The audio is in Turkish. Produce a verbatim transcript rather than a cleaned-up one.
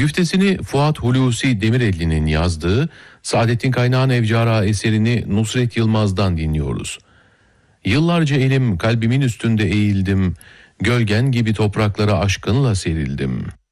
Güftesini Fuat Hulusi Demirelli'nin yazdığı Saadettin Kaynağ'ın Evcara eserini Nusret Yılmaz'dan dinliyoruz. Yıllarca elim kalbimin üstünde eğildim, gölgen gibi topraklara aşkınla serildim.